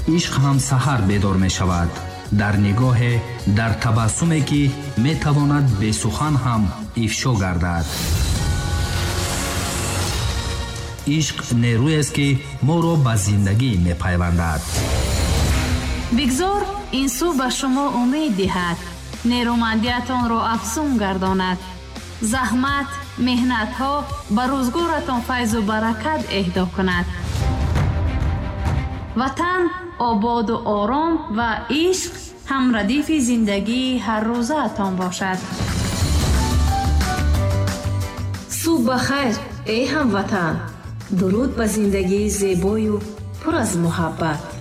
ишқ ҳам саҳар бедор мешавад. дар нигоҳе, дар табассуме ки метавонад бесухан ҳам ифшо гардад. ишқ нерӯест ки моро ба зиндагӣ мепайвандад. бигзор ин сӯ ба шумо умед диҳад, нерӯмандиатонро афзун гардонад. заҳмат, меҳнатҳо ба рӯзгоратон файзу баракат эҳдо кунад. ватан ободу ором ва ишқ ҳамрадифи зиндагии ҳаррӯзаатон бошад. субҳ ба хайр эй ҳамватан. дуруд ба зиндагии зебою пур аз муҳаббат.